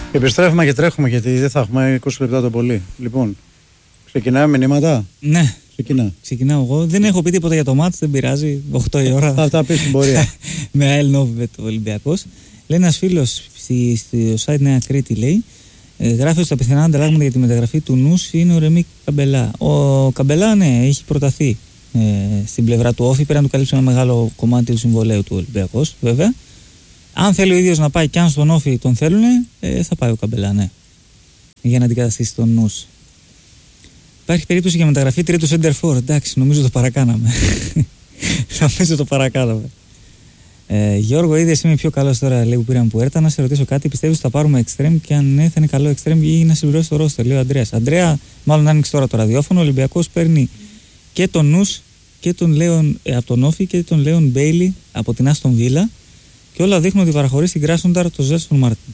Επιστρέφουμε και τρέχουμε γιατί δεν θα έχουμε 20 λεπτά το πολύ. Λοιπόν, ξεκινάμε μηνύματα. Ναι. Ξεκινάω εγώ. Δεν έχω πει τίποτα για το μάτς, δεν πειράζει. 8 η ώρα. Θα τα πει στην πορεία. Με ΑΕΛ Νόβιβετ ο Ολυμπιακός. Λέει ένας φίλος στο site Νέα Κρήτη, λέει, γράφει ότι τα πιθανά ανταλλάγματα για τη μεταγραφή του Νους είναι ο Ρεμί Καμπελά. Ο Καμπελά, ναι, έχει προταθεί στην πλευρά του Όφη. Πήρε να του καλύψει ένα μεγάλο κομμάτι του συμβολέου του Ολυμπιακός, βέβαια. Αν θέλει ο ίδιος να πάει και αν στον Όφη τον θέλουν, θα πάει ο Καμπελά, ναι. Για να αντικαταστήσει τον Νους. Υπάρχει περίπτωση για μεταγραφή τρίτου center for. Εντάξει, νομίζω το παρακάναμε. Νομίζω το παρακάναμε. Γιώργο, ήδη εσύ είμαι πιο καλός τώρα, λέει, που πήραμε που έρθα. Να σε ρωτήσω κάτι. Πιστεύεις ότι θα πάρουμε extreme και αν ναι, θα είναι καλό extreme ή να συμπληρώσει το roster, λέει ο Αντρέας. Αντρέα, μάλλον άνοιξε τώρα το ραδιόφωνο. Ο Ολυμπιακός παίρνει και τον Νους και τον Λέον από τον Όφη και τον Λέον Μπέιλι από την Άστον Βίλα. Και όλα δείχνουν ότι παραχωρεί στην Κράσνονταρ το Ζέλσον Μάρτινς.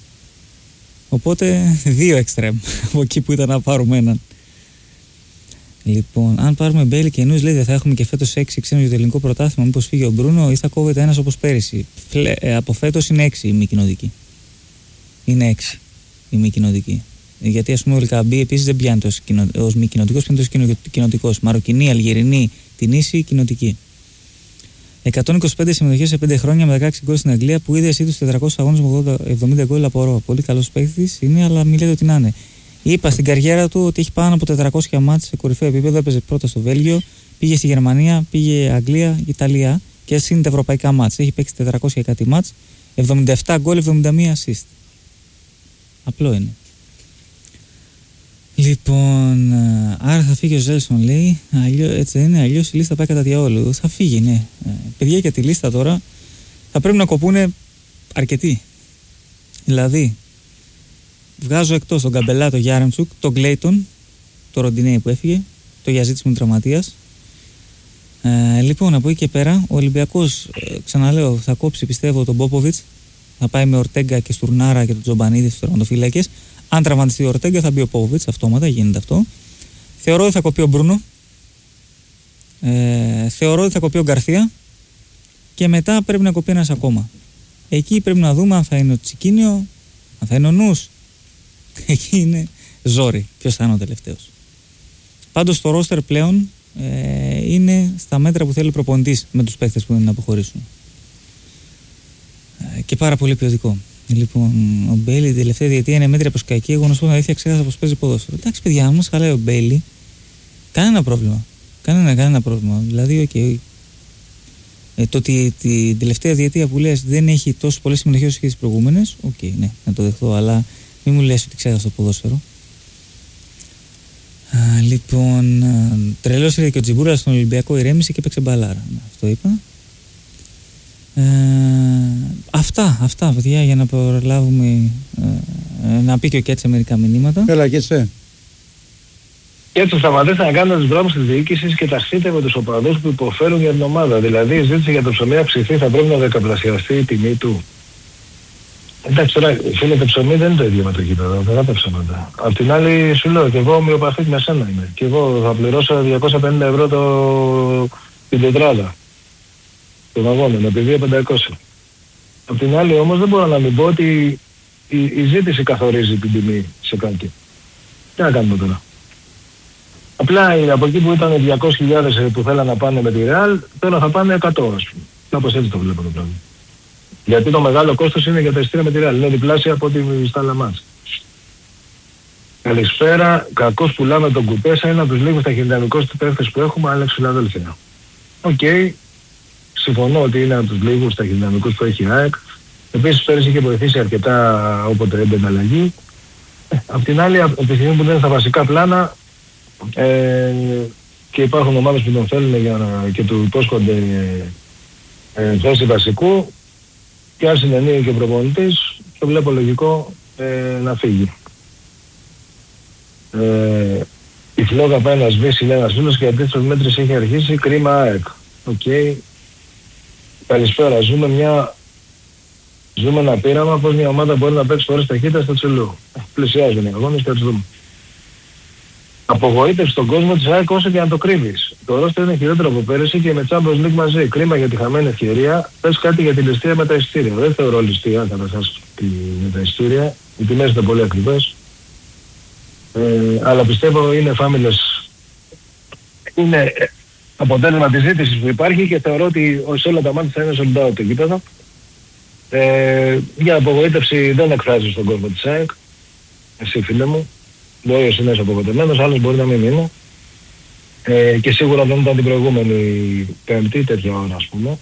Οπότε 2 extreme από εκεί που ήταν να πάρουμε έναν. Λοιπόν, αν πάρουμε Μπέιλι και Νους, λέει, δεν θα έχουμε και φέτος 6 ξένους για το ελληνικό πρωτάθλημα. Μήπως φύγει ο Μπρούνο ή θα κόβεται ένας όπως πέρυσι. Από φέτος είναι 6 η μη κοινοδική. Είναι 6 η μη κοινοδική. Γιατί ας πούμε ο Ελκαμπή επίσης δεν πιάνει ως μη κοινοδικός, πιάνει ως κοινοδικός. Μαροκινή, Αλγερινή, την ίση κοινοδική. 125 συμμετοχές σε 5 χρόνια με 16 γκολ στην Αγγλία που είδε εσύ τους 400 αγώνες με 70 γκολ από ρο. Πολύ καλός παίκτης είναι, αλλά μην λέτε ότι να είναι. Είπα στην καριέρα του ότι έχει πάνω από 400 μάτς σε κορυφαίο επίπεδο. Έπαιζε πρώτα στο Βέλγιο, πήγε στη Γερμανία, πήγε Αγγλία, Ιταλία και συν τα ευρωπαϊκά μάτς. Έχει παίξει 400 κάτι μάτς, 77 γκολ, 71 assist. Απλό είναι. Λοιπόν, άρα θα φύγει ο Ζέλσον, λέει. Έτσι δεν είναι, αλλιώς η λίστα πάει κατά διαόλου. Θα φύγει, ναι. Παιδιά, για τη λίστα τώρα θα πρέπει να κοπούνε αρκετοί. Δηλαδή, βγάζω εκτός τον Καμπελά, τον Γιάρεμτσουκ, τον Κλέιτον, τον Ροντινέι που έφυγε, τον Γιαζίτης που είναι τραυματίας. Λοιπόν, από εκεί και πέρα, ο Ολυμπιακός, ξαναλέω, θα κόψει, πιστεύω, τον Πόποβιτς. Θα πάει με Ορτέγκα και Στουρνάρα και τον Τζομπανίδη στους τερματοφύλακες. Αν τραυματιστεί ο Ορτέγκα, θα μπει ο Πόποβιτς, αυτόματα γίνεται αυτό. Θεωρώ ότι θα κοπεί ο Μπρούνο. Θεωρώ ότι θα κοπεί ο Γκαρθία. Και μετά πρέπει να κοπεί ένας ακόμα. Εκεί πρέπει να δούμε αν θα είναι ο Τσικίνιο, αν θα είναι ο Νους. Εκεί είναι ζόρι. Ποιος θα είναι ο τελευταίος. Πάντως το ρόστερ πλέον είναι στα μέτρα που θέλει ο προπονητής με τους παίκτες που είναι να αποχωρήσουν. Και πάρα πολύ ποιοτικό. Λοιπόν, ο Μπέιλι την τελευταία διετία είναι μέτρια προσκαϊκή. Εγώ να σου πω αλήθεια, ξέχασα πως παίζει ποδόσφαιρο. Εντάξει, παιδιά, όμως χαλάει ο Μπέιλι. Κανένα πρόβλημα. Κανένα πρόβλημα. Δηλαδή, το ότι την τελευταία διετία που λες δεν έχει τόσο πολλές συμμετοχές όσο και τις προηγούμενες, ναι, να το δεχτώ, αλλά μην μου λες ότι ξέχασα το ποδόσφαιρο. Λοιπόν, τρελός ήρθε και ο Τζιμπούρας στον Ολυμπιακό, ηρέμησε και παίξε μπαλάρα. Αυτό είπα. Αυτά, παιδιά, για να προλάβουμε να πει και ο Κέτσε μερικά μηνύματα. Έλα, Κέτσε. Έτσι σταματήστε να κάνετε τους δρόμους της διοίκησης και ταχθείτε με τους οπαδούς που υποφέρουν για την ομάδα. Δηλαδή η ζήτηση για το ψωμί αυξηθεί, θα πρέπει να δεκαπλασιαστεί η τιμή του. Εντάξει, τώρα φίλε, το ψωμί δεν είναι το ίδιο με το γήπεδο, δεν τα ψέματα. Απ' την άλλη σου λέω και εγώ ομοιοπαθής με σένα είμαι. Και εγώ θα πληρώσω 250 ευρώ την τετράδα. Τον αγώνα, με πει 2.500. Απ' την άλλη όμως δεν μπορώ να μην πω ότι η ζήτηση καθορίζει την τιμή σε κάτι. Τι να κάνουμε τώρα. Απλά από εκεί που ήταν 200.000 που θέλαν να πάνε με τη Real, τώρα θα πάνε 100, ας πούμε. Κάπως έτσι το βλέπω το πράγμα. Γιατί το μεγάλο κόστος είναι για τα εισιτήρια με τη Real. Είναι διπλάσια από ό,τι στα Λαμάς. Καλησπέρα. Κακώς πουλάμε τον Κουπέσα. Είναι από τους λίγους ταχυδυναμικούς παίκτες που έχουμε, Άλεξ Φιλαδέλφια. Οκ. Συμφωνώ ότι είναι από τους λίγους ταχυδυναμικούς που έχει η ΑΕΚ. Επίσης πέρυσι είχε βοηθήσει αρκετά όποτε έμπαινε αλλαγή. Απ' την άλλη, από τη στιγμή που δεν είναι στα βασικά πλάνα και υπάρχουν ομάδες που τον θέλουν και του υπόσχονται θέση βασικού, και αν συνεννοεί και ο προπονητής, το βλέπω λογικό να φύγει. Η φλόγα πάει να σβήσει, λέει ένας φίλος, και αντίστοιχος μέτρης έχει αρχίσει, κρίμα ΑΕΚ. Οκ. Καλησπέρα. Ζούμε ένα πείραμα πως μια ομάδα μπορεί να παίξει φορές ταχύτητα στο τσελού. Πλησιάζουν οι αγώνες και θα τους δούμε. Απογοήτευση στον κόσμο της ΑΕΚ όσο και να το κρύβεις. Το ρόστερ είναι χειρότερο από πέρυσι και με Champions League μαζί. Κρίμα για τη χαμένη ευκαιρία. Πες κάτι για τη ληστεία με τα εισιτήρια. Δεν θεωρώ ληστεία κατά σας με τα εισιτήρια. Οι τιμές είναι πολύ ακριβές. Αλλά πιστεύω είναι φάμιλες, είναι αποτέλεσμα της ζήτησης που υπάρχει και θεωρώ ότι σε όλα τα μάτια θα είναι sold out το γήπεδο. Για απογοήτευση δεν εκφράζει στον κόσμο της ΑΕΚ. Εσύ φίλε μου, μπορεί να είναι απογοητευμένος, άλλος μπορεί να μην είναι. Και σίγουρα δεν ήταν την προηγούμενη Πέμπτη, τέτοια ώρα ας πούμε.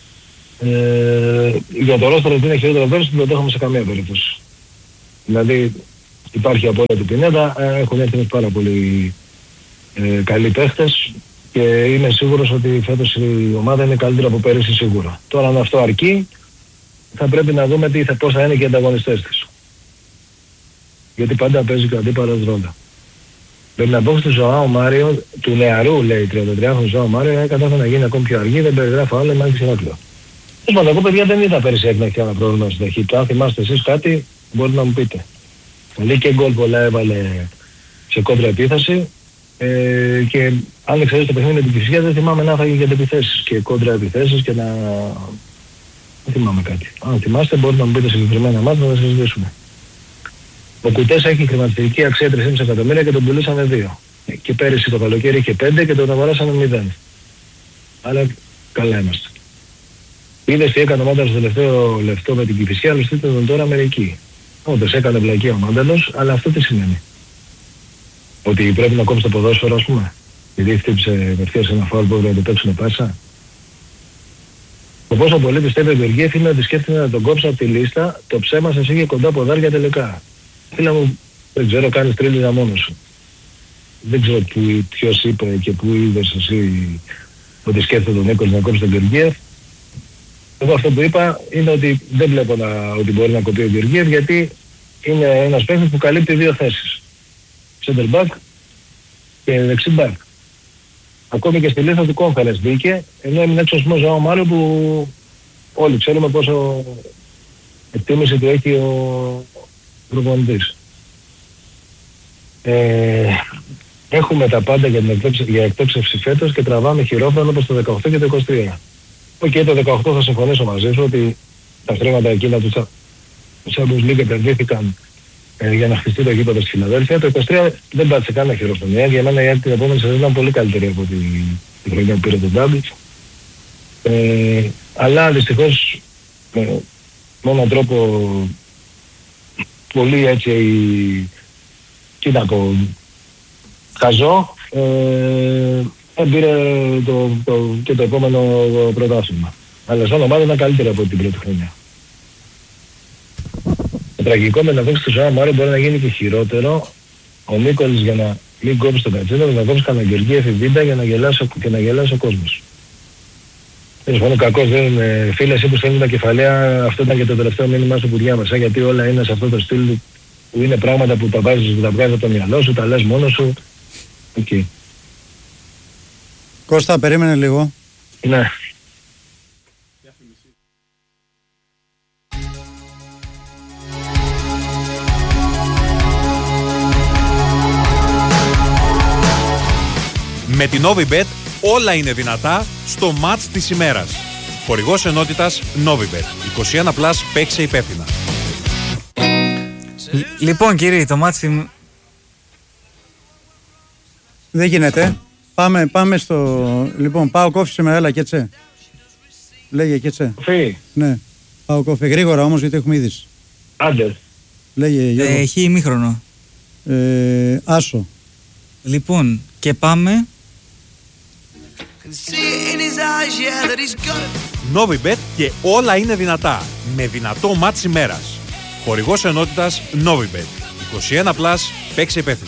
Για το ρόστερο ότι είναι χειρότερο πέρυσι δεν το έχουμε σε καμία περίπτωση. Δηλαδή υπάρχει απόλυτη πινέτα, έχουν έρθει πάρα πολύ καλοί παίχτες και είμαι σίγουρος ότι φέτος η ομάδα είναι καλύτερα από πέρυσι σίγουρα. Τώρα αν αυτό αρκεί θα πρέπει να δούμε πώς θα είναι και οι ανταγωνιστές της. Γιατί πάντα παίζει και ο αντίπαλος ρόλο. Πρέπει να πω στο Ζωάο Μάριο, του νεαρού λέει 33χρονου Ζωάο Μάριο, κατάφερε να γίνει ακόμη πιο αργή, δεν περιγράφω άλλο, μάλιστα σε Ηράκλειο. Λοιπόν, εγώ παιδιά δεν είδα πέρυσι να έχει ένα πρόβλημα στην ταχύτητα. Αν θυμάστε εσείς κάτι, μπορείτε να μου πείτε. Πολύ και γκολ πολλά έβαλε σε κόντρα επίθεση και αν εξαιρέσει το παιχνίδι με την Κηφισιά δεν θυμάμαι να έφαγε για επιθέσεις και κόντρα επιθέσεις και να... Δεν θυμάμαι κάτι. Αν θυμάστε μπορείτε να μου πείτε συγκεκριμένα μάτια να συζητήσουμε. Ο Κουτές έχει χρηματιστική αξία 3,5 εκατομμύρια και τον πουλήσανε 2. Και πέρυσι το καλοκαίρι είχε 5 και τον αγοράσανε 0. Αλλά καλά είμαστε. Είδες τι έκανε ο Μάνταλος στο τελευταίο λεπτό με την Κηφισιά, αλλά τον τώρα μερικοί. Όντως έκανε βλακία ο Μάνταλος, αλλά αυτό τι σημαίνει? Ότι πρέπει να κόψει το ποδόσφαιρο ας πούμε? Γιατί χτύπησε απευθείας ένα φάουλ που έπρεπε να το παίξουν πάσα. Το πόσο πολύ πιστεύει ο Γεωργίεφ είναι ότι σκέφτεται να τον κόψει από τη λίστα, το ψέμα σας είχε κοντά ποδάρια τελικά. Φίλα μου, δεν ξέρω, κάνεις τρίλιζα μόνος σου. Δεν ξέρω ποιος είπε και πού είδες εσύ ότι σκέφτεται τον Νίκος να κόψει τον Γεωργίεφ. Εγώ αυτό που είπα είναι ότι δεν βλέπω ότι μπορεί να κοπεί ο Γεωργίεφ γιατί είναι ένας παίκτης που καλύπτει 2 θέσεις. Center back και δεξί back. Ακόμη και στη λίστα του Conference μπήκε, ενώ έμεινε έξω ο Ζωάο Μάριο που όλοι ξέρουμε πόσο εκτίμηση του έχει ο προπονητής. Έχουμε τα πάντα για εκτόξευση φέτος και τραβάμε χειρόφρονο όπως το 18 και το 23. Και το 18 θα συμφωνήσω μαζί σου ότι τα χρήματα εκείνα του Champions League επενδύθηκαν για να χτιστεί το γήπεδο στη Φιλαδέλφια. Το 23 δεν πάτησε κανένα χειρόφρονο. Για μένα η την επόμενη σεζόν ήταν πολύ καλύτερη από τη χρονιά που πήρε τον Double. Αλλά δυστυχώς με έναν τρόπο πολύ έτσι, τι να πω, χαζό, πήρε και το επόμενο πρωτάθλημα. Αλλά σαν ομάδα ήταν καλύτερη από την πρώτη χρονιά. Το τραγικό με να δώσει το Ζωάο Μάριο μπορεί να γίνει και χειρότερο. Ο Νίκολης για να μην κόψει τον Κατσίνο, να κόψει κανένα Γεωργίεφ Βίντα για να γελάσει ο κόσμος. Ο κακός δεν είναι. Φίλε, εσύ που στέλνει τα κεφαλαία, αυτό ήταν και το τελευταίο μήνυμά σου που διάβασα, γιατί όλα είναι σε αυτό το στυλ που είναι πράγματα που τα βγάζεις από το μυαλό σου, τα λες μόνος σου. Εκεί. Κώστα, περίμενε λίγο. Ναι. Με την Novibet όλα είναι δυνατά στο μάτς της ημέρας. Χορηγός ενότητας Novibet. 21+, παίξε υπεύθυνα. Λοιπόν κύριε, το μάτς... Δεν γίνεται. Πάμε στο... Λοιπόν, πάω κόφι σήμερα, έλα Κέτσε. Λέγε Κέτσε. Κόφι. Ναι, πάω κόφι. Γρήγορα όμως γιατί έχουμε είδηση. Άντερ. Λέγε Γιώργο. Έχει ημίχρονο. Άσο. Λοιπόν, και πάμε... Novibet και όλα είναι δυνατά. Με δυνατό μάτς ημέρας. Χορηγός ενότητας Novibet. 21+, παίξε υπεύθυνα.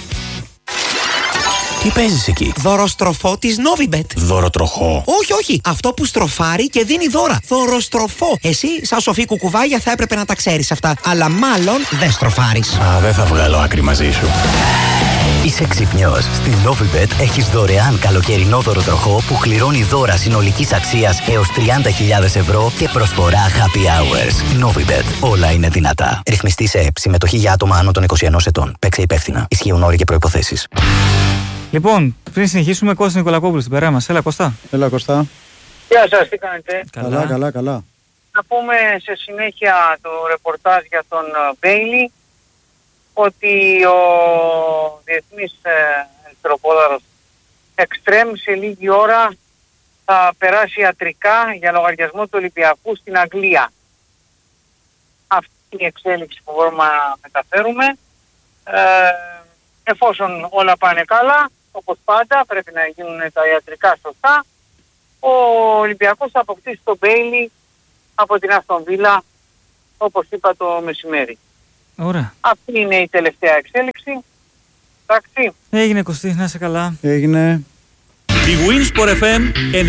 Τι παίζεις εκεί? Δωροστροφό της Novibet. Δωροτροχό? Όχι. Αυτό που στροφάρει και δίνει δώρα. Δωροστροφό. Εσύ, σαν σοφή κουκουβάγια, θα έπρεπε να τα ξέρεις αυτά. Αλλά μάλλον δεν στροφάρεις. Δεν θα βγάλω άκρη μαζί σου. Είσαι ξυπνιός. Στην Novibet έχεις δωρεάν καλοκαιρινό δωροτροχό που κληρώνει δώρα συνολικής αξίας έως 30.000 ευρώ και προσφορά happy hours. Novibet. Όλα είναι δυνατά. Ρυθμιστή σε ΕΠ. Συμμετοχή για άτομα άνω των 21 ετών. Παίξε υπεύθυνα. Ισχύουν όροι και προϋποθέσεις. Λοιπόν, πριν συνεχίσουμε, Κώστας Νικολακόπουλος στην παρέα μας. Έλα Κώστα. Έλα Κώστα. Γεια σας, τι κάνετε? Καλά. Να να πούμε σε συνέχεια το ρεπορτάζ για τον Μπέιλι ότι ο διεθνής ελευθεροπόδαρος Εκστρέμ σε λίγη ώρα θα περάσει ιατρικά για λογαριασμό του Ολυμπιακού στην Αγγλία. Αυτή είναι η εξέλιξη που μπορούμε να μεταφέρουμε. Εφόσον όλα πάνε καλά, όπως πάντα πρέπει να γίνουν τα ιατρικά σωστά, ο Ολυμπιακός θα αποκτήσει τον Μπέιλι από την Αστον Βίλα, όπως είπα το μεσημέρι. Ωραία. Αυτή είναι η τελευταία εξέλιξη. Εντάξει. Έγινε Κωστή, να είσαι καλά. Έγινε. Η Winsport FM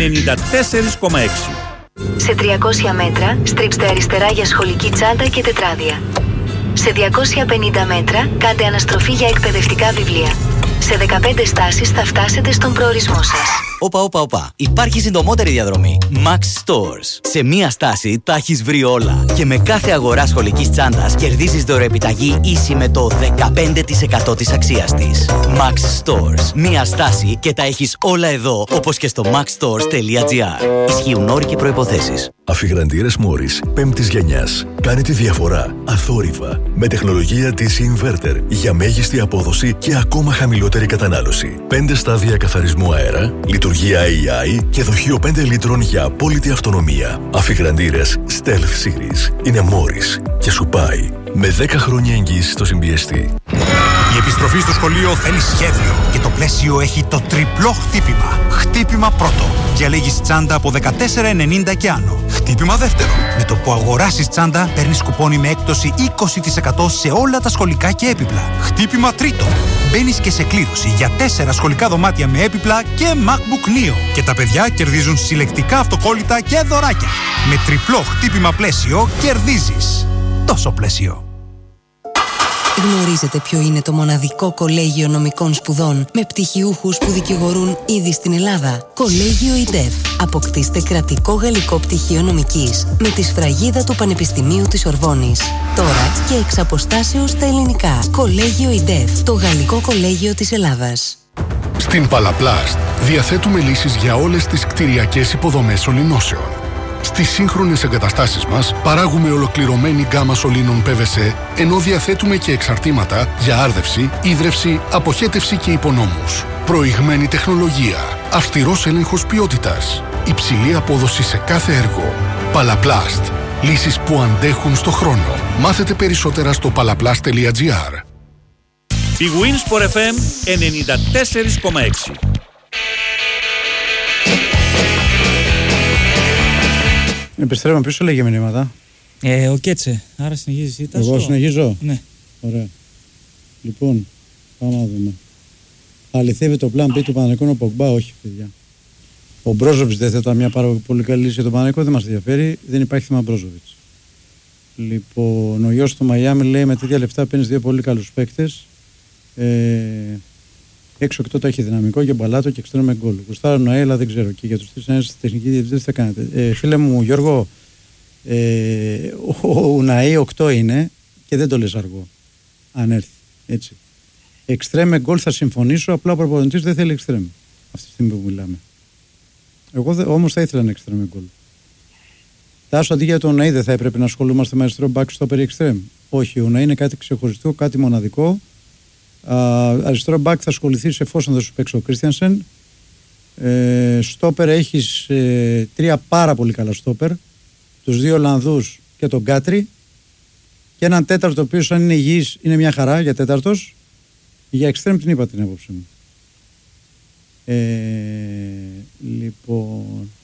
94,6. Σε 300 μέτρα στρίψτε αριστερά για σχολική τσάντα και τετράδια. Σε 250 μέτρα κάντε αναστροφή για εκπαιδευτικά βιβλία. Σε 15 στάσεις θα φτάσετε στον προορισμό σας. Όπα. Υπάρχει συντομότερη διαδρομή. Max Stores. Σε μία στάση τα έχεις βρει όλα. Και με κάθε αγορά σχολικής τσάντας κερδίζεις δωρεοεπιταγή ίση με το 15% της αξίας της. Max Stores. Μία στάση και τα έχεις όλα εδώ, όπως και στο maxstores.gr. Ισχύουν όροι και προϋποθέσεις. Αφιγραντήρες Morris 5ης γενιάς. Κάνει τη διαφορά αθόρυβα με τεχνολογία DC Inverter για μέγιστη απόδοση και ακόμα χαμηλότερη κατανάλωση. 5 στάδια καθαρισμού αέρα, λειτουργία AI και δοχείο 5 λίτρων για απόλυτη αυτονομία. Αφιγραντήρες Stealth Series είναι Morris και σου πάει με 10 χρόνια εγγύηση στο συμπιεστή. Η επιστροφή στο σχολείο θέλει σχέδιο και το πλαίσιο έχει το τριπλό χτύπημα. Χτύπημα πρώτο. Διαλέγεις τσάντα από 14,90 και άνω. Χτύπημα δεύτερο. Με το που αγοράσεις τσάντα παίρνεις κουπόνι με έκπτωση 20% σε όλα τα σχολικά και έπιπλα. Χτύπημα τρίτο. Μπαίνεις και σε κλήρωση για 4 σχολικά δωμάτια με έπιπλα και MacBook Neo. Και τα παιδιά κερδίζουν συλλεκτικά αυτοκόλλητα και δωράκια. Με τριπλό χτύπημα πλαίσιο κερδίζεις. Τόσο πλαίσιο. Γνωρίζετε ποιο είναι το μοναδικό κολέγιο νομικών σπουδών με πτυχιούχους που δικηγορούν ήδη στην Ελλάδα? Κολέγιο ΙΝΤΕΦ. Αποκτήστε κρατικό γαλλικό πτυχίο νομικής με τη σφραγίδα του Πανεπιστημίου της Ορβόνης. Τώρα και εξ αποστάσεως στα ελληνικά. Κολέγιο ΙΝΤΕΦ. Το γαλλικό κολέγιο της Ελλάδας. Στην Παλαπλάστ διαθέτουμε λύσεις για όλες τις κτηριακές υποδομές σωληνώσεων. Στις σύγχρονες εγκαταστάσεις μας παράγουμε ολοκληρωμένη γκάμα σωλήνων PVC, ενώ διαθέτουμε και εξαρτήματα για άρδευση, ίδρυυση, αποχέτευση και υπονόμους. Προηγμένη τεχνολογία, αυστηρός έλεγχος ποιότητας, υψηλή απόδοση σε κάθε έργο. Παλαπλάστ. Λύσεις που αντέχουν στο χρόνο. Μάθετε περισσότερα στο palaplast.gr. Η Winsport FM 94,6. Επιστρέφουμε πίσω, λέγε μηνύματα. Ο Κέτσε, άρα συνεχίζεις εσύ. Εγώ συνεχίζω. Ναι. Ωραία. Λοιπόν, πάμε να δούμε. Αληθεύει το πλάν B του Παναθηναϊκού ο Πογμπά? Όχι, παιδιά. Ο Μπρόζοβιτς δεν θα μια πάρα πολύ καλή λύση για τον Παναθηναϊκό, δεν μας ενδιαφέρει, δεν υπάρχει θέμα Μπρόζοβιτς. Λοιπόν, ο γιος του Μαϊάμι λέει με τέτοια λεφτά παίρνεις 2 πολύ καλούς παίκτες. Έξω εκτός έχει δυναμικό και μπαλάτο και εξτρέμμε γκολ. Γουστάρο Νοέλα δεν ξέρω. Και για τους 3 νέους τεχνική διευθυντή τι θα κάνετε? Φίλε μου Γιώργο, ο Ουναή 8 είναι και δεν το λες αργό. Αν έρθει. Έτσι. Εξτρέμμε γκολ θα συμφωνήσω, απλά ο προπονητής δεν θέλει εξτρέμ. Αυτή τη στιγμή που μιλάμε. Εγώ όμως θα ήθελα ένα εξτρέμμε γκολ. Τάσο, αντί για τον Ουναή δεν θα έπρεπε να ασχολούμαστε με αριστερό μπακ στο περί εξτρέμ? Όχι, ο Ουναή είναι κάτι ξεχωριστό, κάτι μοναδικό. Αριστερό μπακ θα ασχοληθείς εφόσον δεν σου παίξει ο Κρίστιανσεν. Στόπερ έχεις 3 πάρα πολύ καλά στόπερ, τους 2 Ολλανδούς και τον Κάτρι, και έναν τέταρτο ο οποίος αν είναι υγιής είναι μια χαρά για τέταρτος. Για εξτρέμ την είπα την άποψη μου. Λοιπόν,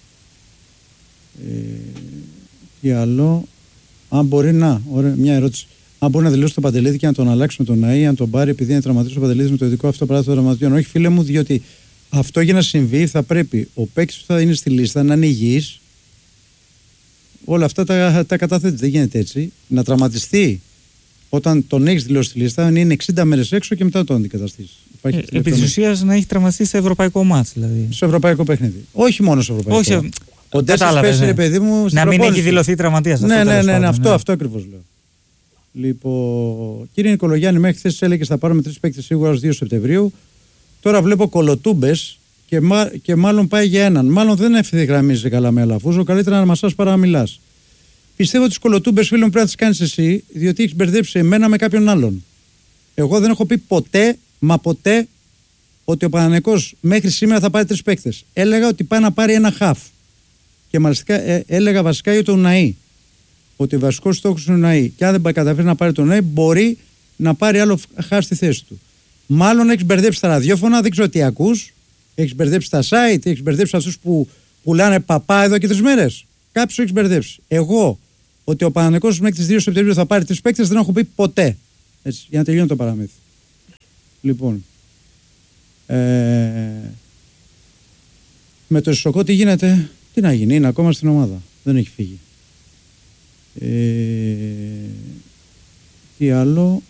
τι άλλο? Αν μπορεί να, ωραία, μια ερώτηση. Αν μπορεί να δηλώσει τον Παντελίδη και να τον αλλάξει με τον Ναή, αν τον πάρει επειδή είναι τραυματίας ο Παντελίδης με το ειδικό αυτό πράγμα των τραυματιών? Όχι, φίλε μου, διότι αυτό για να συμβεί θα πρέπει ο παίκτης που θα είναι στη λίστα να είναι υγιής. Όλα αυτά τα καταθέτει. Δεν γίνεται έτσι. Να τραυματιστεί όταν τον έχεις δηλώσει στη λίστα, είναι 60 μέρες έξω και μετά τον αντικαταστήσεις. Επί της ουσίας να έχει τραυματιστεί σε ευρωπαϊκό μάτς, δηλαδή. Σε ευρωπαϊκό παιχνίδι. Όχι μόνο σε ευρωπαϊκό. Όχι, ο Ντέσσερς πέσει, ρε παιδί μου, να μην έχει δηλωθεί τραυματίας. Ναι, αυτό ακριβώς λέω. Λοιπόν, κύριε Νικολογιάννη, μέχρι χθες έλεγες θα πάρουμε 3 παίκτες σίγουρα ως 2 Σεπτεμβρίου. Τώρα βλέπω κολοτούμπες και μάλλον πάει για έναν. Μάλλον δεν ευθυγραμμίζεσαι καλά με Αλαφούζο. Καλύτερα να μασάς παρά να μιλάς. Πιστεύω ότι τις κολοτούμπες, φίλε μου, πρέπει να τις κάνεις εσύ, διότι έχεις μπερδέψει εμένα με κάποιον άλλον. Εγώ δεν έχω πει ποτέ, μα ποτέ, ότι ο Παναθηναϊκός μέχρι σήμερα θα πάρει 3 παίκτες. Έλεγα ότι πάει να πάρει ένα χαφ. Και μάλιστα έλεγα βασικά για τον Ναΐ. Ότι ο βασικός στόχος είναι ο Ναΐ. Και αν δεν καταφέρει να πάρει τον Ναΐ, μπορεί να πάρει άλλο χαφ στη θέση του. Μάλλον έχεις μπερδέψει τα ραδιόφωνα, δεν ξέρω τι ακούς. Έχεις μπερδέψει τα site, έχεις μπερδέψει αυτούς που πουλάνε παπά εδώ και 3 μέρες. Κάποιος έχεις μπερδέψει. Εγώ, ότι ο Παναθηναϊκός μέχρι τις 2 Σεπτεμβρίου θα πάρει 3 παίκτες, δεν έχω πει ποτέ. Έτσι, για να τελειώνει το παραμύθι. Λοιπόν. Με το Σισοκό τι γίνεται? Τι να γίνει, είναι ακόμα στην ομάδα. Δεν έχει φύγει. Τι άλλο?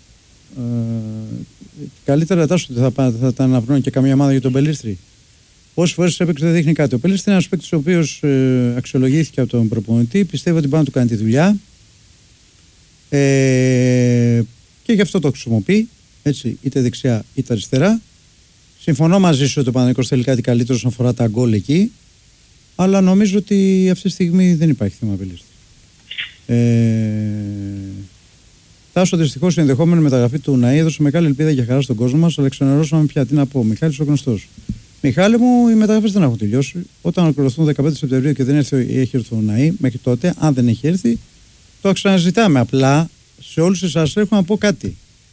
Καλύτερα Τάσο ότι θα τα αναβρώνει και καμία ομάδα για τον Πελίστρη. Πόσες φορές έπαιξε δεν δείχνει κάτι. Ο Πελίστρη είναι ένας παίκτης ο οποίος αξιολογήθηκε από τον προπονητή. Πιστεύω ότι πάει να του κάνει τη δουλειά. Και γι' αυτό το χρησιμοποιεί. Έτσι, είτε δεξιά είτε αριστερά. Συμφωνώ μαζί σου ότι ο Παναθηναϊκός θέλει κάτι καλύτερο όσον αφορά τα γκολ εκεί. Αλλά νομίζω ότι αυτή τη στιγμή δεν υπάρχει θέμα Πελίστρη. Τάσο, δυστυχώς η ενδεχόμενη μεταγραφή του Ναΐ έδωσε μεγάλη ελπίδα και χαρά στον κόσμο μας, αλλά ξενερώσαμε πια. Τι να πω, Μιχάλης ο γνωστός. Μιχάλη μου, οι μεταγραφές δεν έχουν τελειώσει. Όταν ολοκληρωθούν 15 Σεπτεμβρίου και δεν έχει έρθει ο Ναΐ, μέχρι τότε, αν δεν έχει έρθει, το ξαναζητάμε. Απλά σε όλους εσάς έχω να πω κάτι.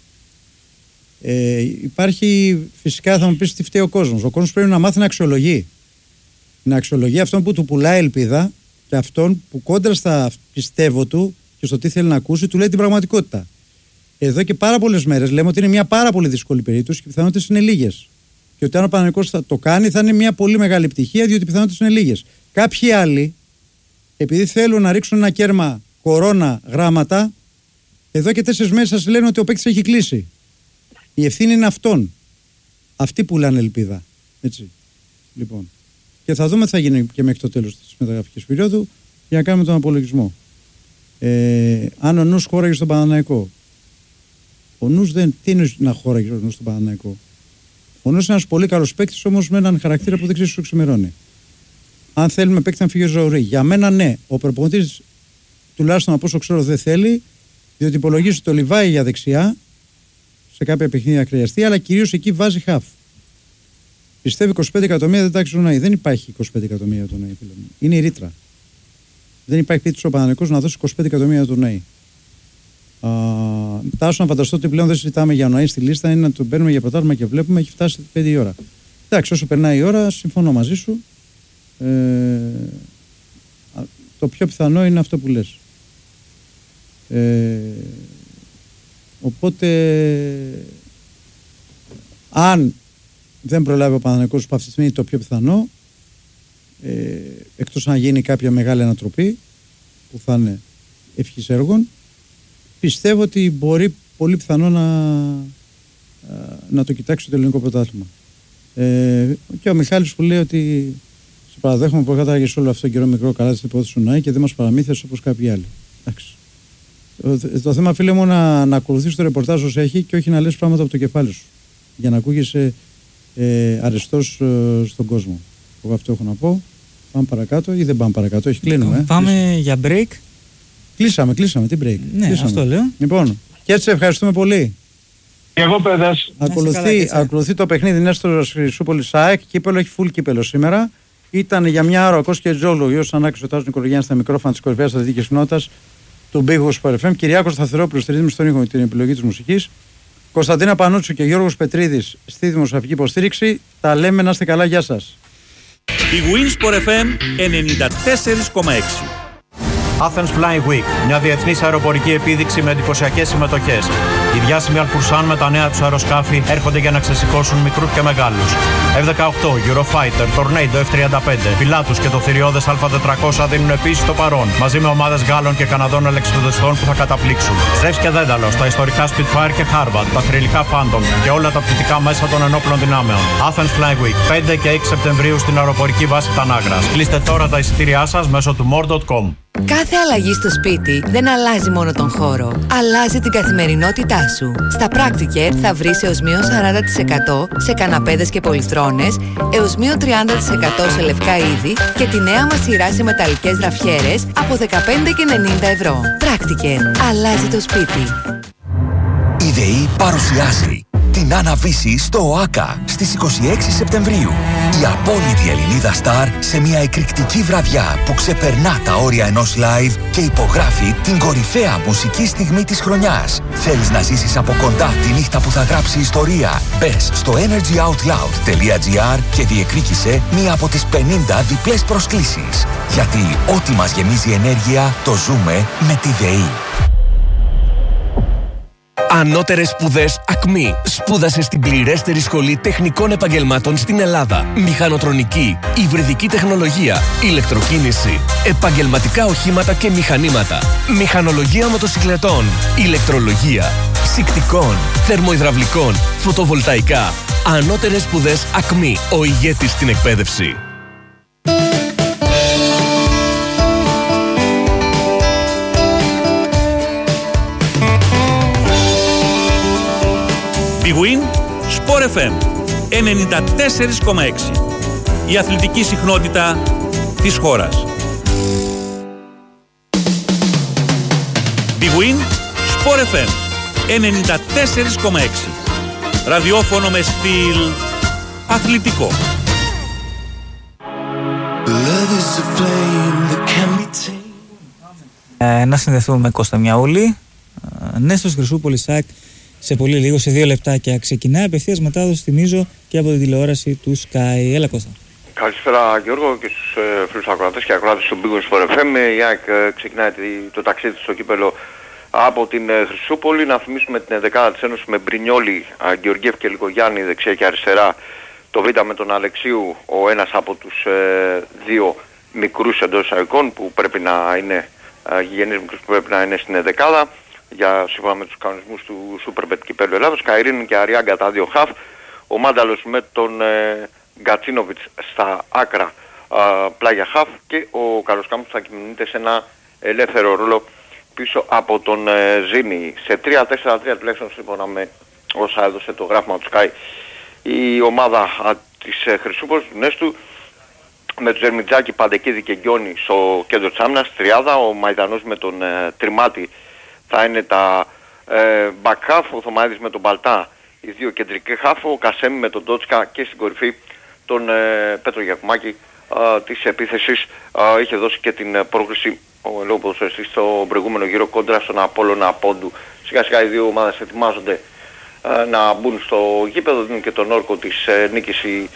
Υπάρχει, φυσικά θα μου πεις τι φταίει ο κόσμος. Ο κόσμος πρέπει να μάθει να αξιολογεί. Να αξιολογεί αυτόν που του πουλάει ελπίδα και αυτόν που κόντρα στα πιστεύω του και στο τι θέλει να ακούσει, του λέει την πραγματικότητα. Εδώ και πάρα πολλές μέρες λέμε ότι είναι μια πάρα πολύ δύσκολη περίπτωση και οι πιθανότητες είναι λίγες. Και ότι αν ο Παναθηναϊκός θα το κάνει, θα είναι μια πολύ μεγάλη επιτυχία, διότι οι πιθανότητες είναι λίγες. Κάποιοι άλλοι, επειδή θέλουν να ρίξουν ένα κέρμα κορώνα γράμματα, εδώ και 4 μέρες σας λένε ότι ο παίκτης έχει κλείσει. Η ευθύνη είναι αυτών. Αυτοί πουλάνε ελπίδα. Έτσι. Λοιπόν. Και θα δούμε τι θα γίνει και μέχρι το τέλος της μεταγραφικής περίοδου για να κάνουμε τον απολογισμό. Αν ο νους χώραγε στον Παναθηναϊκό. Ο νους δεν. Τι είναι να χώραγε ο νους στον Παναθηναϊκό? Ο νους είναι ένας πολύ καλός παίκτης, όμως με έναν χαρακτήρα που δεν ξέρει σου ξημερώνει. Αν θέλουμε παίκτη να φύγει ο Ζωουρή. Για μένα ναι. Ο προπονητής, τουλάχιστον από όσο ξέρω, δεν θέλει, διότι υπολογίζει το Λιβάι για δεξιά, σε κάποια παιχνίδια χρειαστεί, αλλά κυρίως εκεί βάζει χαφ. Πιστεύει 25 εκατομμύρια δεν τα αξιζουν Ναΐ. Δεν υπάρχει 25 εκατομμύρια τον Ναΐ. Είναι η ρήτρα. Δεν υπάρχει πίτη ο Παναθηναϊκός να δώσει 25 εκατομμύρια τον Ναΐ. Τάσο να φανταστώ ότι πλέον δεν συζητάμε για Ναΐ στη λίστα, είναι να τον παίρνουμε για πρωτάθλημα και βλέπουμε έχει φτάσει 5 η ώρα. Εντάξει, όσο περνάει η ώρα, συμφωνώ μαζί σου. Το πιο πιθανό είναι αυτό που λες. Οπότε, αν δεν προλάβει ο Παναθηναϊκός που αυτή τη στιγμή είναι το πιο πιθανό, εκτός να γίνει κάποια μεγάλη ανατροπή που θα είναι ευχής έργων, πιστεύω ότι μπορεί πολύ πιθανό να το κοιτάξει το ελληνικό πρωτάθλημα. Και ο Μιχάλης που λέει ότι σε παραδέχομαι που κατάγεσαι όλο αυτό το καιρό μικρό καλά στην υπόθεση του Ναΐ και δεν μας παραμύθιασε όπως κάποιοι άλλοι. Εντάξει. Το θέμα, φίλε μου, να ακολουθείς το ρεπορτάζ όσο έχει και όχι να λες πράγματα από το κεφάλι σου για να ακούγεσαι αρεστός στον κόσμο. Εγώ αυτό έχω να πω. Πάμε παρακάτω ή δεν πάμε παρακάτω? Όχι, κλείνουμε. Πάμε για break. Κλείσαμε, τι break? Ναι, κλείσαμε. Αυτό λέω. Λοιπόν, και έτσι ευχαριστούμε πολύ. Και εγώ παιδάς. Ακολουθεί το παιχνίδι Νέστορος Χρυσούπολης ΑΕΚ. Κύπελο, έχει full κύπελο σήμερα. Ήταν για μια ώρα ο Κώστας και Τζόλου, ο Γιώργος Ανάκης, ο Τάσος Νικολογιάννης στα μικρόφωνα της κορυφαίας αθλητικής κοινότητας του Big Wings FM. Κυριάκος Σταθερόπουλος στη ρύθμιση στον ήχο με την επιλογή της μουσικής. Κωνσταντίνα Πανούτσου και Γιώργος Πετρίδης στη δημοσιογραφική υποστήριξη. Τα λέμε, να είστε καλά, γεια σας. Big Wings FM 94,6. Athens Flying Week, μια διεθνής αεροπορική επίδειξη με εντυπωσιακές συμμετοχές. Οι διάσημοι Αλφουρσάν με τα νέα τους αεροσκάφη έρχονται για να ξεσηκώσουν μικρούς και μεγάλους. F-18, Eurofighter, Tornado F-35, Pilatus και το θηριώδες Α400 δίνουν επίσης το παρόν, μαζί με ομάδες Γάλλων και Καναδών αλεξιπτοδεστών που θα καταπλήξουν. Ζεύς και Δένταλος, τα ιστορικά Spitfire και Harvard, τα θρυλικά Phantom και όλα τα πτυτικά μέσα των ενόπλων δυνάμεων. Athens Flying Week, 5 και 6 Σεπτεμβρίου στην αεροπορική βάση Τανάγρας. Κλείστε τώρα τα εισιτήριά σας μέσω του more.com. Κάθε αλλαγή στο σπίτι δεν αλλάζει μόνο τον χώρο, αλλάζει την καθημερινότητά σου. Στα Practicare θα βρεις έως μείον 40% σε καναπέδες και πολυθρόνες, έως μείον 30% σε λευκά είδη και τη νέα μας σειρά σε μεταλλικές ραφιέρες από 15 και 90 ευρώ. Practicare. Αλλάζει το σπίτι. Η ΔΕΗ παρουσιάζει την αναβίση στο ΟΑΚΑ στις 26 Σεπτεμβρίου. Η απόλυτη Ελληνίδα Σταρ σε μια εκρηκτική βραδιά που ξεπερνά τα όρια ενός live και υπογράφει την κορυφαία μουσική στιγμή της χρονιάς. Θέλεις να ζήσεις από κοντά τη νύχτα που θα γράψει ιστορία? Μπες στο energyoutloud.gr και διεκδίκησε μία από τις 50 διπλές προσκλήσεις. Γιατί ό,τι μας γεμίζει ενέργεια το ζούμε με τη ΔΕΗ. Ανώτερες σπουδές ΑΚΜΗ. Σπούδασε στην πληρέστερη σχολή τεχνικών επαγγελμάτων στην Ελλάδα. Μηχανοτρονική, υβριδική τεχνολογία, ηλεκτροκίνηση, επαγγελματικά οχήματα και μηχανήματα, μηχανολογία μοτοσυκλετών, ηλεκτρολογία, ψυκτικών, θερμοϊδραυλικών, φωτοβολταϊκά. Ανώτερες σπουδές ΑΚΜΗ. Ο ηγέτης στην εκπαίδευση. Big Win, Sport FM 94,6. Η αθλητική συχνότητα της χώρας. Big Win, Sport FM 94,6. Ραδιόφωνο με στυλ αθλητικό. Να συνδεθούμε με Κώστα Μιαούλη. Νέστος Χρυσούπολης ΑΕΚ σε πολύ λίγο, σε 2 λεπτάκια. Ξεκινάει απευθείας μετάδοση, θυμίζω, και από την τηλεόραση του Sky. Έλα Κώστα. Καλησπέρα Γιώργο και στους φίλους ακροατές και ακροατές του Big Win Sport FM. Η ΑΕΚ ξεκινάει το ταξίδι στο κύπελο από την Χρυσούπολη. Να θυμίσουμε την 11η της Ένωσης με Μπρινιόλι, Γεωργιέφ και Λικογιάννη δεξιά και αριστερά. Το Β με τον Αλεξίου, ο ένας από τους δύο μικρούς εντός εισαγωγικών που πρέπει να είναι γηγενείς μικρούς που πρέπει να είναι στην 11η. Για σύμφωνα με τους κανονισμούς του Superbet κυπέλλου Ελλάδος. Καϊρίνη και Αριάγκα τα δύο χαφ. Ο Μάνταλος με τον Γκατσίνοβιτς στα άκρα πλάγια χαφ και ο Καλοσκάμπος θα κινείται σε ένα ελεύθερο ρόλο πίσω από τον Ζήνη. Σε 3-4-3 τουλάχιστον σύμφωνα με όσα έδωσε το γράφημα του Sky η ομάδα της Χρυσούπολης του Νέστου, με τον Ζερμιτζάκη, Παντεκίδη και Γκιόνι στο κέντρο της άμυνας, τριάδα. Ο Μαϊδανός με τον Τριμάτη θα είναι τα back half, ο Θωμαίδης με τον Μπαλτά, οι δύο κεντρικοί half, ο Κασέμι με τον Τότσκα και στην κορυφή τον Πέτρο Γιακουμάκη της επίθεσης. Είχε δώσει και την πρόκριση ο λόγω ποδοσφαιριστής στο προηγούμενο γύρο κόντρα στον Απόλλωνα Πόντου. Σιγά σιγά οι δύο ομάδες ετοιμάζονται να μπουν στο γήπεδο, δίνουν και τον όρκο της νίκης οι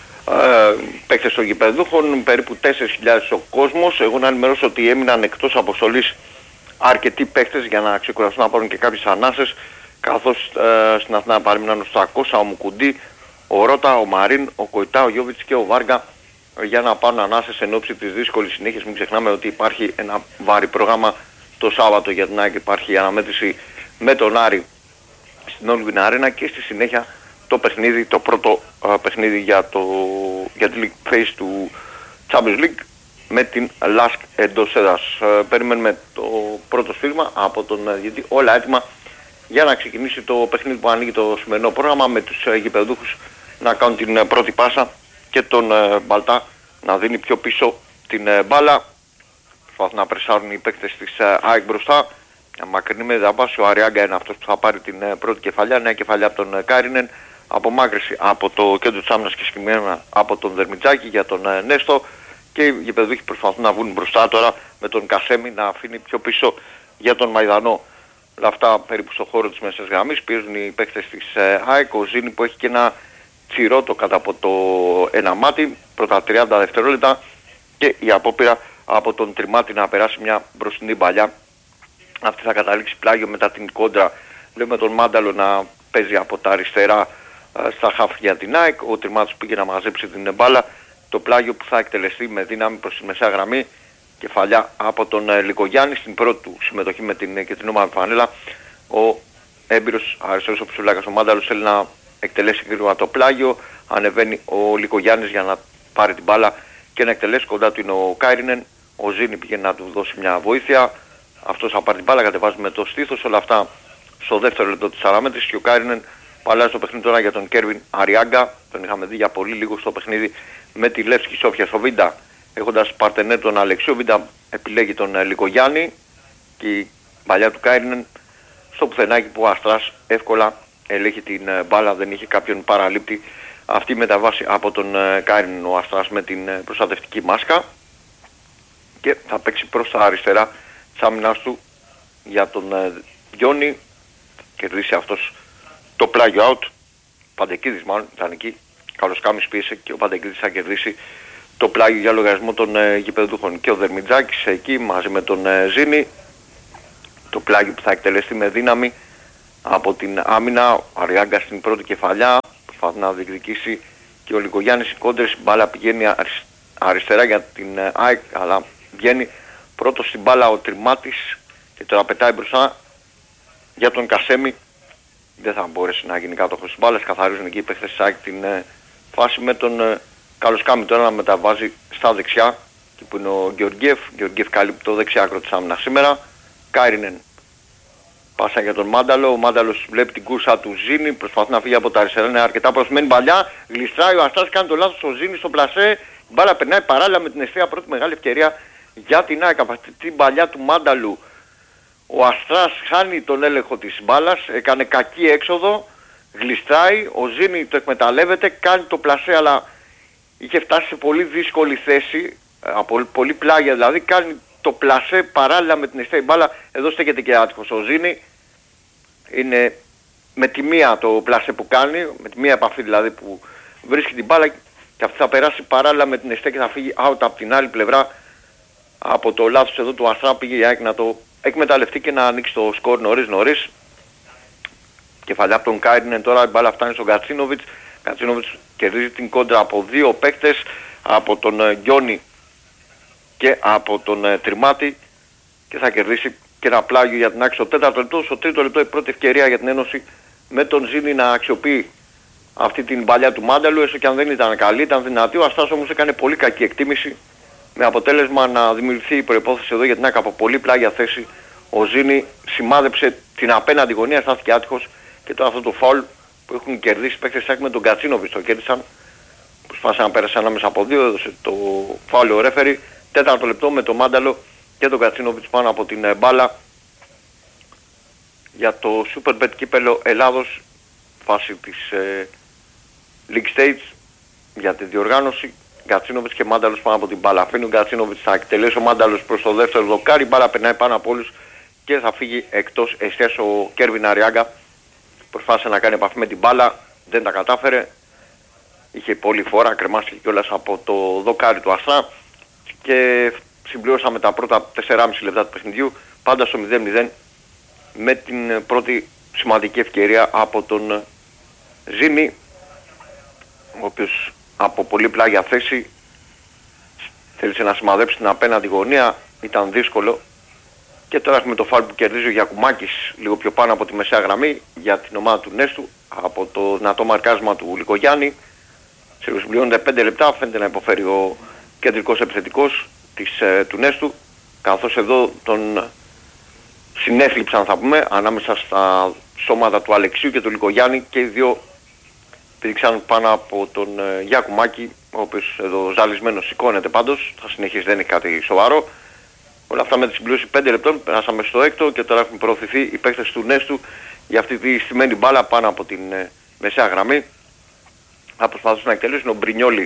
παίκτες των γηπεδούχων, περίπου 4.000 ο κόσμος. Εγώ να ενημερώσω ότι έμειναν εκτός αποστολής αρκετοί παίχτες για να ξεκουραστούν να πάρουν και κάποιες ανάσες, καθώς στην Αθηνά παρέμειναν ο Στακός, ο Μουκουντή, ο Ρώτα, ο Μαρίν, ο Κοϊτά, ο Γιώβιτς και ο Βάργα για να πάρουν ανάσες εν ώψη της δύσκολης συνέχειας. Μην ξεχνάμε ότι υπάρχει ένα βάρη πρόγραμμα το Σάββατο για την ΑΕΚ, υπάρχει η αναμέτρηση με τον Άρη στην Όλυμπιν Αρένα και στη συνέχεια το παιχνίδι, το πρώτο παιχνίδι για τη League Phase του Champions League με την Λάσκ εντός έδρας. Περιμένουμε το πρώτο σφύριγμα από τον διαιτητή, όλα έτοιμα για να ξεκινήσει το παιχνίδι που ανοίγει το σημερινό πρόγραμμα, με τους γηπεδούχους να κάνουν την πρώτη πάσα και τον Μπαλτά να δίνει πιο πίσω την μπάλα. Προσπαθούν να πρεσάρουν οι παίκτες της ΑΕΚ μπροστά. Μακρινή με δαμπάση, ο Αριάγκα είναι αυτός που θα πάρει την πρώτη κεφαλιά, νέα κεφαλιά από τον Κάρινεν. Απομάκρυση από το κέντρο της άμυνας και συγκεκριμένα από τον Δερμιτζάκη για τον Νέστο. Και οι γηπεδούχοι προσπαθούν να βγουν μπροστά τώρα με τον Κασέμι να αφήνει πιο πίσω για τον Μαϊδανό. Όλα αυτά περίπου στο χώρο της μέσης γραμμής πιέζουν οι παίκτες της ΑΕΚ. Ο Ζήνη που έχει και ένα τσιρότο κατά από το ένα μάτι, πρώτα 30 δευτερόλεπτα, και η απόπειρα από τον Τριμάτη να περάσει μια μπροστινή παλιά. Αυτή θα καταλήξει πλάγιο μετά την κόντρα. Βλέπουμε τον Μάνταλο να παίζει από τα αριστερά στα χαφ για την ΑΕΚ. Ο Τριμάτης πήγε να μαζέψει την μπάλα. Το πλάγιο που θα εκτελεστεί με δύναμη προς τη μεσαία γραμμή. Κεφαλιά από τον Λικογιάννη στην πρώτη του συμμετοχή με την κεντρινόμαυρη φανέλα. Ο έμπειρος αριστερός ο ψηλάκας ο Μάνταλος θέλει να εκτελέσει γρήγορα το πλάγιο. Ανεβαίνει ο Λικογιάννης για να πάρει την μπάλα και να εκτελέσει. Κοντά του είναι ο Κάιρινεν. Ο Ζήνη πήγε να του δώσει μια βοήθεια. Αυτός θα πάρει την μπάλα, κατεβάζει με το στήθος. Όλα αυτά στο δεύτερο λεπτό της αναμέτρησης. Και ο Κάιρινεν παλάζει το παιχνίδι τώρα για τον Κέρβιν Αριάγκα. Τον είχαμε δει για πολύ λίγο στο παιχνίδι με τη Λεύσκη Σόφια. Στο Βίντα, έχοντας παρτενέρ τον Αλεξίου, Βίντα επιλέγει τον Λικογιάννη. Και η παλιά του Κάιρινεν στο πουθενάκι που ο Αστράς εύκολα ελέγχει την μπάλα, δεν είχε κάποιον παραλήπτη. Αυτή μεταβάσει από τον Κάιρινεν ο Αστράς με την προστατευτική μάσκα και θα παίξει προς τα αριστερά της άμυνας του για τον Διόνι. Κερδίσει αυτός το πλάγιο out. Παντεκίδης μάλλον ήταν εκεί. Καλοσκάμης πίεσε και ο Παντεκίδης θα κερδίσει το πλάγιο για λογαριασμό των γηπεδούχων. Και ο Δερμιτζάκης εκεί μαζί με τον Ζήνη. Το πλάγιο που θα εκτελεστεί με δύναμη από την άμυνα. Ο Αριάγκα στην πρώτη κεφαλιά προσπαθεί να διεκδικήσει και ο Λικογιάννης οι κόντρες. Η μπάλα πηγαίνει αριστερά για την ΑΕΚ, αλλά βγαίνει πρώτος στην μπάλα ο Τριμάτης και τώρα πετάει μπροστά για τον Κασέμι. Δεν θα μπορέσει να γίνει κάτοχος της μπάλας. Καθαρίζουν εκεί οι παίχτες της ΑΕΚ την φάση με τον Καλοσκάμι τώρα να μεταβάζει στα δεξιά, εκεί που είναι ο Γεωργιέφ. Γεωργιέφ καλύπτει το δεξιά άκρο της άμυνας σήμερα. Κάιρινεν πάσα για τον Μάνταλο. Ο Μάνταλος βλέπει την κούρσα του Ζήνη, προσπαθεί να φύγει από τα αριστερά, είναι αρκετά προσμένη παλιά. Γλιστράει ο Αστράς, κάνει το λάθος ο Ζήνη στο πλασέ. Η μπάλα περνάει παράλληλα με την ευθεία, πρώτη μεγάλη ευκαιρία για την ΑΕΚ. Από αυτή την παλιά του Μάνταλου ο Αστράς χάνει τον έλεγχο της μπάλας, έκανε κακή έξοδο, γλιστράει, ο Ζήνη το εκμεταλλεύεται, κάνει το πλασέ, αλλά είχε φτάσει σε πολύ δύσκολη θέση, από πολύ πλάγια δηλαδή, κάνει το πλασέ παράλληλα με την ευθεία η μπάλα. Εδώ στέκεται και άτυχος ο Ζήνη. Είναι με τη μία το πλασέ που κάνει, με τη μία επαφή δηλαδή που βρίσκει την μπάλα, και αυτή θα περάσει παράλληλα με την ευθεία και θα φύγει out από την άλλη πλευρά. Από το λάθος εδώ του Αστρά πήγε η ΑΕΚ να το εκμεταλλευτεί και να ανοίξει το σκορ νωρίς. Κεφαλιά από τον Κάιρινεν τώρα, η μπάλα φτάνει στον Κατσίνοβιτς. Κατσίνοβιτς κερδίζει την κόντρα από δύο παίκτες, από τον Γιόνι και από τον Τριμάτη, και θα κερδίσει και ένα πλάγιο για την ΑΕΚ στο τέταρτο λεπτό. Στο τρίτο λεπτό η πρώτη ευκαιρία για την Ένωση με τον Ζήνη να αξιοποιεί αυτή την παλιά του Μάνταλου, έστω και αν δεν ήταν καλή, ήταν δυνατή. Ο Αστάς όμως έκανε πολύ κακή εκτίμηση, με αποτέλεσμα να δημιουργηθεί η προϋπόθεση εδώ για την ΑΕΚ από πολύ πλάγια θέση. Ο Ζήνη σημάδεψε την απέναντι γωνία, στάθηκε άτυχος, και τώρα αυτό το φάουλ που έχουν κερδίσει παίκτες ΑΕΚ με τον Κατσίνοβιτς το κέρδισαν. Προσπάθησαν να πέρασαν ανάμεσα από δύο, έδωσε το φάουλ ο ρέφερι. Τέταρτο λεπτό με τον Μάνταλο και τον Κατσίνοβιτς πάνω από την μπάλα για το Superbet κύπελλο Ελλάδος, φάση της League Stage για τη διοργάνωση. Γκατσίνοβιτς και Μάνταλος πάνω από την μπάλα. Αφήνει ο Γκατσίνοβιτς να εκτελέσει ο Μάνταλος προς το δεύτερο δοκάρι. Η μπάλα περνάει πάνω από όλους και θα φύγει εκτός εστίας ο Κέρβιν Αριάγκα. Προσπάθησε να κάνει επαφή με την μπάλα, δεν τα κατάφερε. Είχε πολλή φορά, κρεμάστηκε κιόλας από το δοκάρι του Αστρά και συμπληρώσαμε τα πρώτα 4,5 λεπτά του παιχνιδιού πάντα στο 0-0 με την πρώτη σημαντική ευκαιρία από τον Ζήνη, ο οποίος από πολύ πλάγια θέση θέλησε να σημαδέψει την απέναντι γωνία, ήταν δύσκολο. Και τώρα έχουμε το φάουλ που κερδίζει ο Γιακουμάκης λίγο πιο πάνω από τη μεσαία γραμμή για την ομάδα του Νέστου από το δυνατό μαρκάσμα του Λικογιάννη. Συμπληρώνονται 5 λεπτά, φαίνεται να υποφέρει ο κεντρικός επιθετικός του Νέστου, καθώς εδώ τον συνέθλιψαν, θα πούμε, ανάμεσα στα σώματα του Αλεξίου και του Λικογιάννη, και οι δύο πήδηξαν πάνω από τον Γιακουμάκη, ο οποίος εδώ ζαλισμένος σηκώνεται πάντως, θα συνεχίσει, δεν είναι κάτι σοβαρό. Όλα αυτά με τη συμπλήρωση 5 λεπτών, περάσαμε στο έκτο και τώρα έχουν προωθηθεί οι παίκτες του Νέστου για αυτή τη στημένη μπάλα πάνω από την μεσαία γραμμή. Θα προσπαθήσουν να εκτελέσουν. Ο Μπρινιόλι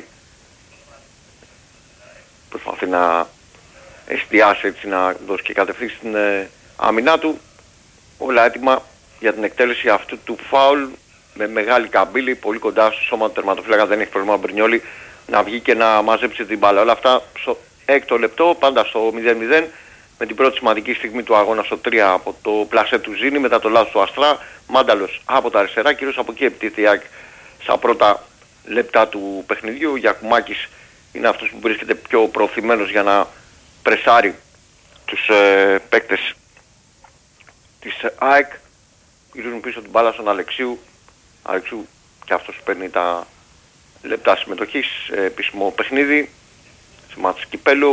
προσπαθεί να εστιάσει, έτσι, να δώσει και κατευθύνσει στην άμυνά του. Όλα έτοιμα για την εκτέλεση αυτού του φάουλ με μεγάλη καμπύλη, πολύ κοντά στο σώμα του τερματοφύλακα. Δεν έχει πρόβλημα ο Μπρινιόλι να βγει και να μαζέψει την μπάλα. Όλα αυτά στο έκτο λεπτό, πάντα στο 0-0, με την πρώτη σημαντική στιγμή του αγώνα στο 3 από το πλασέ του Ζήνη, μετά το λάθος του Αστρά. Μάνταλος από τα αριστερά, κυρίως από εκεί επιτίθεται η ΑΕΚ στα πρώτα λεπτά του παιχνιδιού. Ο Γιακουμάκης είναι αυτός που βρίσκεται πιο προωθημένος για να πρεσάρει τους παίκτες της ΑΕΚ. Γυρίζουν πίσω την μπάλα στον Αλεξίου. Αλεξίου και αυτός παίρνει τα λεπτά συμμετοχής σε επίσημο παιχνίδι, σε μάτς κυπέλλου.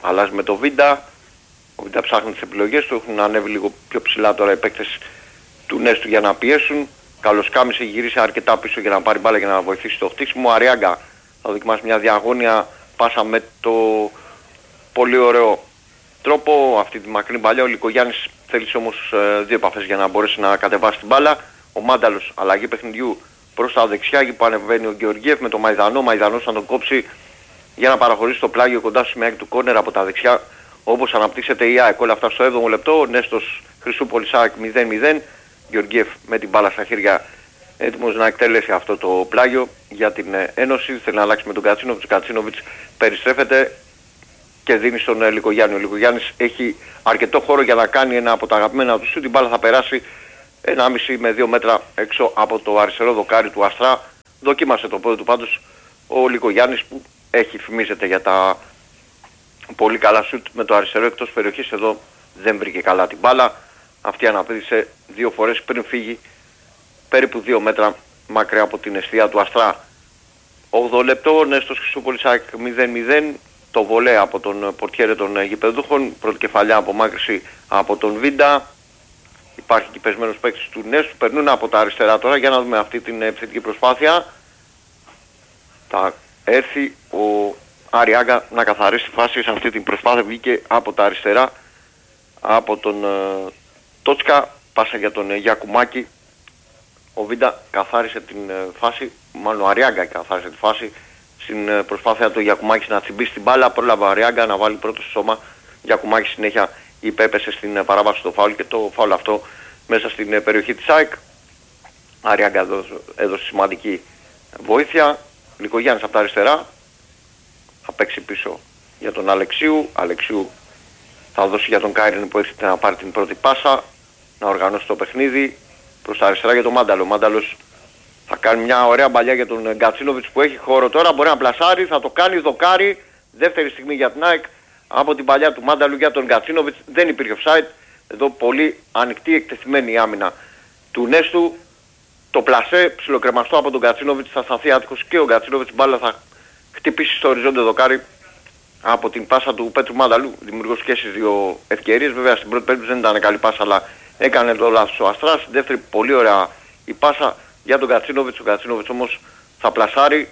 αλλάζει με το Βίντα. Ο Βίντα ψάχνει τις επιλογές του, έχουν ανέβει λίγο πιο ψηλά τώρα οι παίκτες του Νέστου για να πιέσουν. Καλοσκάμης έχει γυρίσει αρκετά πίσω για να πάρει μπάλα για να βοηθήσει το χτίσιμο. Αριάγκα θα δοκιμάσει μια διαγώνια πάσα με το πολύ ωραίο τρόπο, αυτή τη μακρινή παλιά. Ο Λικογιάννης θέλησε όμως 2 επαφές για να μπορέσει να κατεβάσει την μπάλα. Ο Μάνταλος αλλαγή παιχνιδιού προς τα δεξιά, εκεί που ανεβαίνει ο Γεωργιέφ με τον Μαϊδανό. Μαϊδανός θα τον κόψει για να παραχωρήσει το πλάγιο κοντά στο σημείο του κόρνερ από τα δεξιά, όπως αναπτύσσεται η ΑΕΚ. Όλα αυτά στο 7ο λεπτό. Νέστος Χρυσούπολης ΑΕΚ 0-0. Γεωργιέφ με την μπάλα στα χέρια, έτοιμος να εκτελέσει αυτό το πλάγιο για την Ένωση. Θέλει να αλλάξει με τον Κατσίνοβιτς. Ο Κατσίνοβιτς περιστρέφεται και δίνει στον Λικογιάννη. Ο Λικογιάννης έχει αρκετό χώρο για να κάνει ένα από τα αγαπημένα του σου. Την μπάλα θα περάσει 1,5 με 2 μέτρα έξω από το αριστερό δοκάρι του Αστρά. Δοκίμασε το πόδι του πάντως ο Λικογιάννης, που φημίζεται για τα πολύ καλά σουτ με το αριστερό εκτός περιοχής. Εδώ δεν βρήκε καλά την μπάλα. Αυτή αναπήδησε 2 φορές πριν φύγει περίπου 2 μέτρα μακριά από την εστία του Αστρά. 8 λεπτό, Νέστος Χρυσούπολης ΑΕΚ 0-0. Το βολέ από τον πορτιέρε των γηπεδούχων. Πρώτη κεφαλιά απομάκρυση από τον Βίντα. Υπάρχει και πεσμένος παίκτης του Νέστου. Περνούν από τα αριστερά τώρα για να δούμε αυτή την επιθετική προσπάθεια. Θα έρθει ο Αριάγκα να καθαρίσει φάση σε αυτή την προσπάθεια. Βγήκε από τα αριστερά από τον Τότσκα. Πάσα για τον Γιακουμάκη. Ο Βίντα καθάρισε την φάση. Μάλλον ο Αριάγκα καθάρισε τη φάση. Στην προσπάθεια του Γιακουμάκης να τσιμπήσει την μπάλα, πρόλαβε ο Αριάγκα να βάλει πρώτο στο σώμα. Γιακουμάκης συνέχεια υπέπεσε στην παράβαση του φάουλ και το φάουλ αυτό μέσα στην περιοχή της ΑΕΚ. Αριάγκα έδωσε σημαντική βοήθεια. Λικογιάννης από τα αριστερά θα παίξει πίσω για τον Αλεξίου. Αλεξίου θα δώσει για τον Κάιριν που έρχεται να πάρει την πρώτη πάσα, να οργανώσει το παιχνίδι. Προς τα αριστερά για τον Μάνταλο. Ο Μάνταλος θα κάνει μια ωραία μπαλιά για τον Γκατσίνοβιτς που έχει χώρο τώρα. Μπορεί να πλασάρει, θα το κάνει δοκάρι. Δεύτερη στιγμή για την ΑΕΚ από την παλιά του Μάνταλου για τον Γκατσίνοβιτς. Δεν υπήρχε offside. Εδώ πολύ ανοιχτή εκτεθειμένη η άμυνα του Νέστου. Το πλασέ ψιλοκρεμαστό από τον Γκατσίνοβιτς θα σταθεί άτυχος και ο Γκατσίνοβιτς μπάλα θα χτυπήσει στο οριζόντιο δοκάρι από την πάσα του Πέτρου Μάνταλου. Δημιουργός και στις 2 ευκαιρίες. Βέβαια στην πρώτη περίπτωση δεν ήταν καλή πάσα, αλλά έκανε το λάθος ο Αστράς. Στην δεύτερη πολύ ωραία η πάσα για τον Κατσίνοβιτς. Ο Κατσίνοβιτς όμως θα πλασάρει.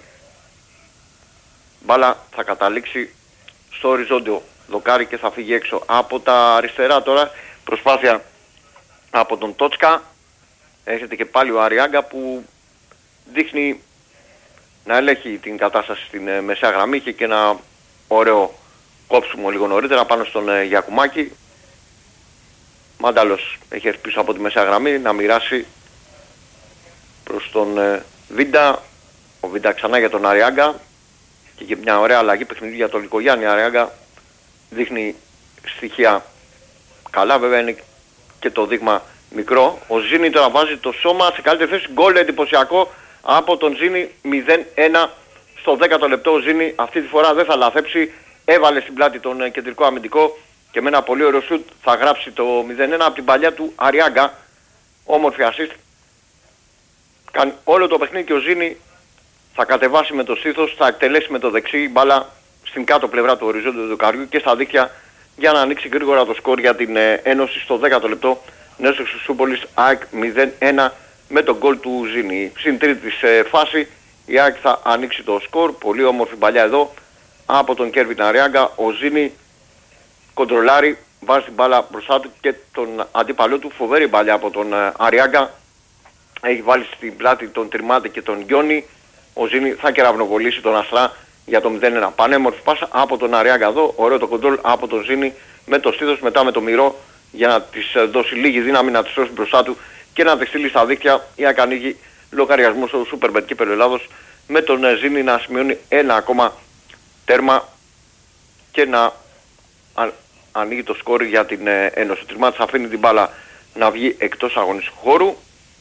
Μπάλα θα καταλήξει στο οριζόντιο δοκάρι και θα φύγει έξω. Από τα αριστερά τώρα προσπάθεια από τον Τότσκα. Έρχεται και πάλι ο Αριάγκα που δείχνει να ελέγχει την κατάσταση στην μεσαία γραμμή. Είχε και ένα ωραίο κόψιμο λίγο νωρίτερα πάνω στον Γιακουμάκη. Μάνταλος έχει έρθει πίσω από τη μεσαία γραμμή να μοιράσει προς τον Βίντα. Ο Βίντα ξανά για τον Αριάγκα και για μια ωραία αλλαγή παιχνιδιού για τον Λικογιάννη. Αριάγκα δείχνει στοιχεία καλά, βέβαια είναι και το δείγμα μικρό. Ο Ζήνη τώρα βάζει το σώμα σε καλύτερη θέση. Γκολ εντυπωσιακό από τον Ζήνη. 0-1 στο 10ο λεπτό. Ο Ζήνη αυτή τη φορά δεν θα λαθέψει. Έβαλε στην πλάτη τον κεντρικό αμυντικό και με ένα πολύ ωραίο σουτ θα γράψει το 0-1 από την παλιά του Αριάγκα. Όμορφη assist. Κάνει όλο το παιχνίδι και ο Ζήνη θα κατεβάσει με το στήθος, θα εκτελέσει με το δεξί μπάλα στην κάτω πλευρά του οριζόντιου δοκαριού και στα δίχτυα για να ανοίξει γρήγορα το σκορ για την Ένωση στο 10ο λεπτό. Νέστος Χρυσούπολης ΑΕΚ 0-1 με τον γκολ του Ζήνη. Στην τρίτη της φάση η ΑΕΚ θα ανοίξει το σκορ. Πολύ όμορφη μπαλιά εδώ από τον Κέρβιν Αριάγκα. Ο Ζήνη κοντρολάρει, βάζει την μπάλα μπροστά του και τον αντίπαλό του. Φοβερή μπαλιά από τον Αριάγκα. Έχει βάλει στην πλάτη τον Τριμάντε και τον Γιόνι. Ο Ζήνη θα κεραυνοβολήσει τον Αστρά για το 0-1. Πανέμορφη πάσα από τον Αριάγκα εδώ. Ωραίο το κοντρόλ από τον Ζήνη με το στήθος, μετά με το μυρό για να της δώσει λίγη δύναμη να της σώσει μπροστά του και να τη στείλει στα δίκτυα για να ανοίγει λογαριασμό στο Superbet Κύπελλο Ελλάδος με τον Ζήνη να σημειώνει ένα ακόμα τέρμα και να ανοίγει το σκόρ για την Ένωση. Ο Τριμάτης αφήνει την μπάλα να βγει εκτός αγωνιστικού χώρου.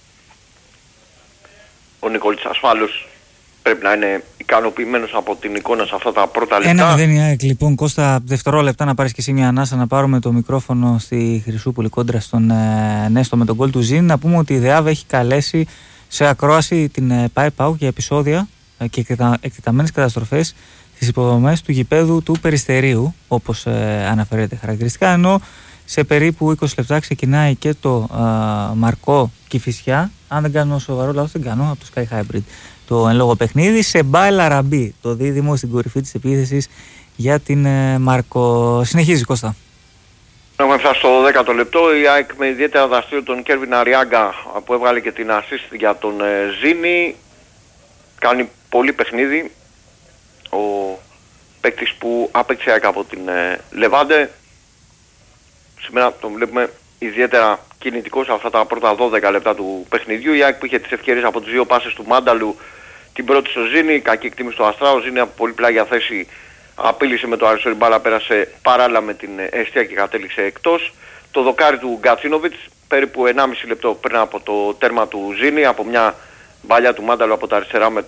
Ο Νικολίτης ασφάλως πρέπει να είναι ικανοποιημένος από την εικόνα σε αυτά τα πρώτα λεπτά. 1-0 η ΑΕΚ λοιπόν. Κώστα, δευτερόλεπτα να πάρεις και εσύ μια ανάσα να πάρουμε το μικρόφωνο στη Χρυσούπολη κόντρα στον Νέστο με τον γκολ του Ζήνη. Να πούμε ότι η ΔΕΑΒ έχει καλέσει σε ακρόαση την ΠΑΕ ΠΑΟΚ για επεισόδια και εκτεταμένες καταστροφές τις υποδομές του γηπέδου του Περιστερίου, όπως αναφέρεται χαρακτηριστικά, ενώ σε περίπου 20 λεπτά ξεκινάει και το Μαρκό Κηφισιά, αν δεν κάνω σοβαρό λάθος, δεν κάνω, από το Sky Hybrid, το εν λόγω παιχνίδι, σε Μπάιλα Ραμπή, το δίδυμο στην κορυφή της επίθεσης για την Μαρκό. Συνεχίζει, Κώστα. Έχουμε φτάσει στο 10ο λεπτό. Η ΑΕΚ με ιδιαίτερα δραστήριο τον Κέρβιν Αριάγκα που έβγαλε και την assist για τον Ζήνη. Κάνει πολύ παιχνίδι. Ο παίκτης που άπαιξε ΑΕΚ από την Λεβάντε. Σήμερα τον βλέπουμε ιδιαίτερα κινητικό σε αυτά τα πρώτα 12 λεπτά του παιχνιδιού. Η ΑΕΚ που είχε τις ευκαιρίες από τις δύο πάσες του Μάνταλου, την πρώτη στο Ζήνη, κακή εκτίμηση του Αστρά. Ο Ζήνη από πολύ πλάγια θέση απείλησε με το αριστερό, η μπάλα πέρασε παράλληλα με την εστία και κατέληξε εκτός. Το δοκάρι του Γκατσίνοβιτς περίπου 1,5 λεπτό πριν από το τέρμα του Ζήνη, από μια μπαλιά του Μάνταλου από τα αριστερά με